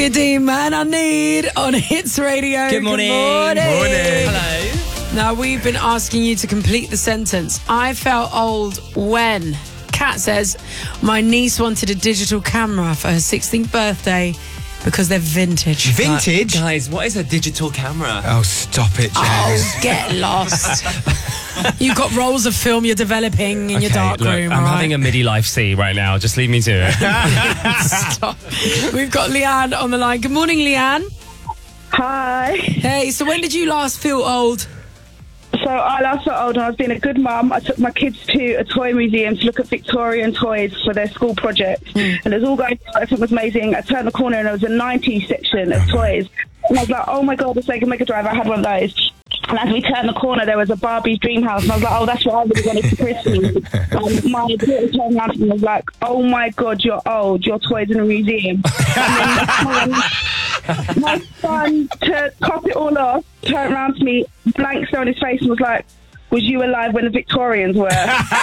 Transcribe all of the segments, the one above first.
Nadeem and Anid on Hits Radio. Good morning. Good morning. Hello. Now, we've been asking you to complete the sentence. I felt old when... Kat says, my niece wanted a digital camera for her 16th birthday because they're vintage. Vintage? Guys, what is a digital camera? Oh, stop it, James. Oh, get lost. You've got rolls of film you're developing in your dark look, room. I'm having a MIDI Life C right now. Just leave me to it. Stop. We've got Leanne on the line. Good morning, Leanne. Hi. Hey, so when did you last feel old? So I last felt old and I was being a good mum. I took my kids to a toy museum to look at Victorian toys for their school project. And it was all going well. Everything was amazing. I turned the corner and there was a 90s section of toys. And I was like, oh my God, the Sega Mega Drive. I had one of those. And as we turned the corner, there was a Barbie dream house. And I was like, oh, that's what I really wanted for Christmas. And my daughter turned around to me and was like, oh my God, you're old. Your toy's in a museum. And then my son, to top it all off, turned around to me, blank stare on his face, and was like, was you alive when the Victorians were?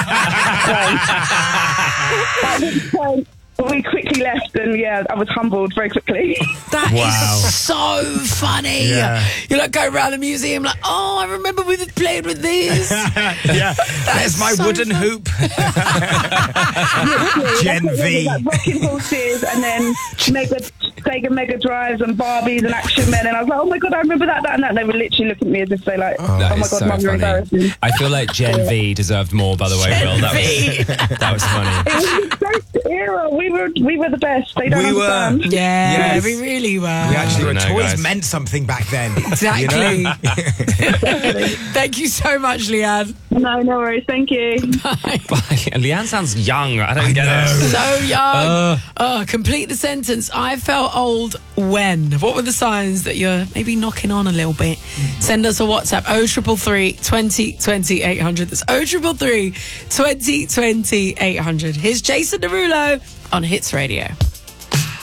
We quickly left, and yeah, I was humbled very quickly. That is so funny. Yeah. You like go around the museum like, oh, I remember we played with these. Yeah, there's my so wooden fun. hoop. Gen V. Like rocking horses, and then Sega Mega Drives and Barbies and Action Men, and I was like, oh my God, I remember that, and that. And they were literally looking at me as if they like, oh That my is God, so Mum, you're funny. embarrassing. I feel like Gen V deserved more, by the way, Will. That was funny. It was the best era. We were the best. They don't We were. understand. Yeah, Yes. we really were. We actually were. No, Toys guys. meant something back then. Exactly. You know? Thank you so much, Leanne. No worries. Thank you. And Leanne sounds young. I don't get it. So young. Complete the sentence. I felt old when. What were the signs that you're maybe knocking on a little bit? Send us a WhatsApp 0333 20 20 800. That's 0333 20 20 800. Here's Jason Derulo on Hits Radio.